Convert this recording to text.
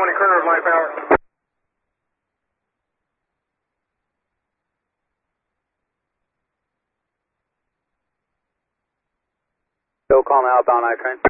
1 curve, my power. Still calm outbound I train.